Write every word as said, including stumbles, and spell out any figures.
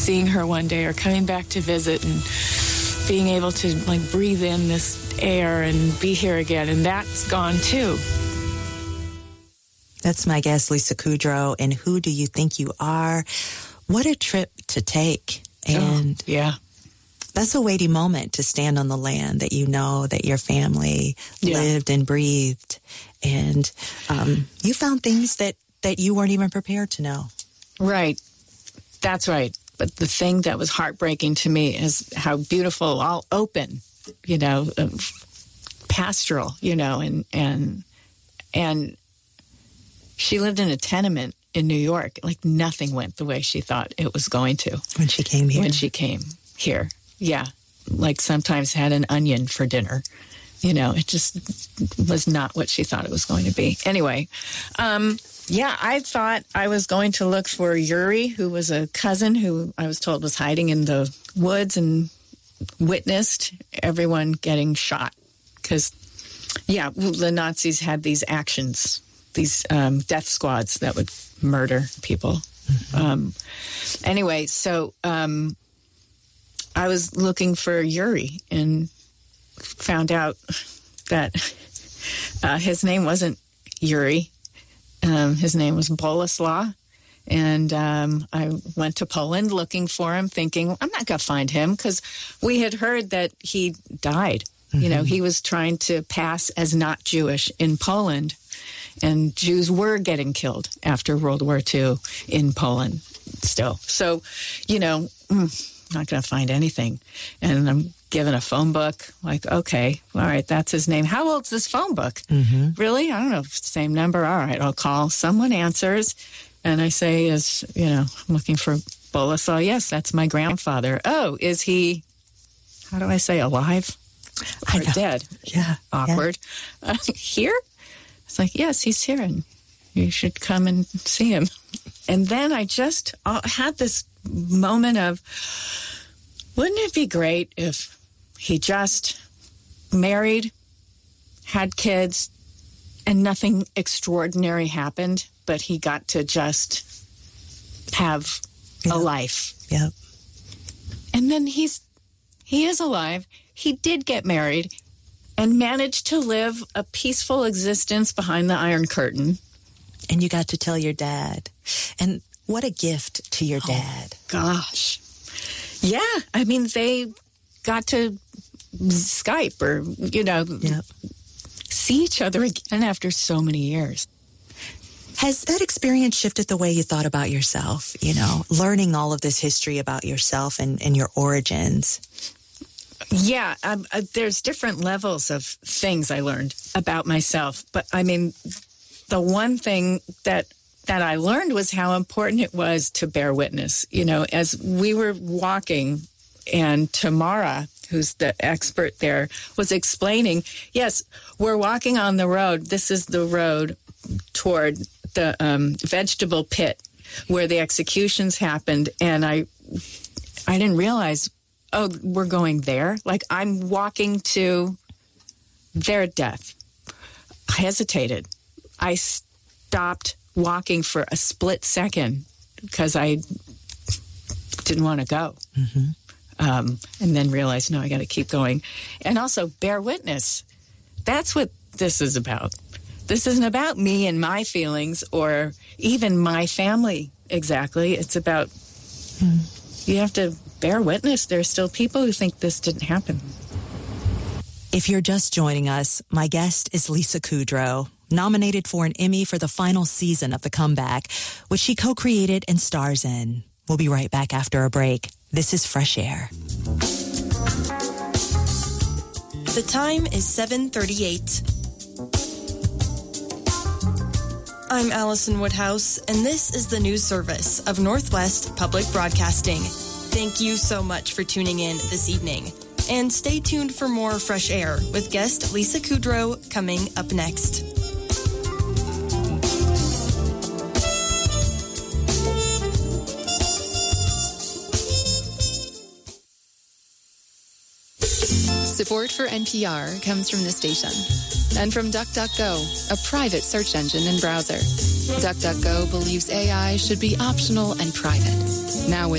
seeing her one day or coming back to visit and being able to like breathe in this air and be here again. And that's gone too. That's my guest, Lisa Kudrow. And who do you think you are? What a trip to take. And oh, yeah. That's a weighty moment to stand on the land that you know that your family yeah. lived and breathed. And um, you found things that, that you weren't even prepared to know. Right. That's right. But the thing that was heartbreaking to me is how beautiful, all open, you know, uh, pastoral, you know, and, and, and she lived in a tenement in New York. Like nothing went the way she thought it was going to. When she came here. When she came here. Yeah. Like sometimes had an onion for dinner. You know, it just was not what she thought it was going to be. Anyway, um, yeah, I thought I was going to look for Yuri, who was a cousin who I was told was hiding in the woods and witnessed everyone getting shot. Because, yeah, the Nazis had these actions, these um, death squads that would murder people. Mm-hmm. Um, anyway, so um, I was looking for Yuri and found out that uh, his name wasn't Yuri. Um, his name was Boleslaw. And um, I went to Poland looking for him, thinking, I'm not going to find him, because we had heard that he died. Mm-hmm. You know, he was trying to pass as not Jewish in Poland. And Jews were getting killed after World War Two in Poland still. So, you know, not going to find anything. And I'm given a phone book, like, okay, all right, that's his name. How old's this phone book? Mm-hmm. Really? I don't know if it's the same number. All right, I'll call. Someone answers, and I say, is, you know, I'm looking for Boleslaw. Yes, that's my grandfather. Oh, is he, how do I say, alive? Or dead? Yeah. Awkward. Yeah. Uh, here? It's like, yes, he's here, and you should come and see him. And then I just uh, had this moment of, wouldn't it be great if he just married, had kids, and nothing extraordinary happened, but he got to just have yeah. a life. Yeah. And then he's he is alive. He did get married and managed to live a peaceful existence behind the Iron Curtain. And you got to tell your dad. And what a gift to your dad. Oh, gosh. Yeah. I mean, they got to Skype or, you know, yep. see each other again after so many years. Has that experience shifted the way you thought about yourself? You know, learning all of this history about yourself and, and your origins. Yeah, um, uh, there's different levels of things I learned about myself. But, I mean, the one thing that that I learned was how important it was to bear witness. You know, as we were walking, and Tamara, who's the expert there, was explaining, yes, we're walking on the road. This is the road toward the um, vegetable pit where the executions happened. And I, I didn't realize, oh, we're going there? Like, I'm walking to their death. I hesitated. I stopped walking for a split second because I didn't want to go. Mm-hmm. Um, and then realized, no, I got to keep going. And also bear witness. That's what this is about. This isn't about me and my feelings or even my family exactly. It's about, mm. you have to bear witness. There are still people who think this didn't happen. If you're just joining us, my guest is Lisa Kudrow, nominated for an Emmy for the final season of The Comeback, which she co-created and stars in. We'll be right back after a break. This is Fresh Air. The time is seven thirty-eight. I'm Allison Woodhouse, and this is the news service of Northwest Public Broadcasting. Thank you so much for tuning in this evening. And stay tuned for more Fresh Air with guest Lisa Kudrow coming up next. Support for N P R comes from the station and from DuckDuckGo, a private search engine and browser. DuckDuckGo believes A I should be optional and private. Now with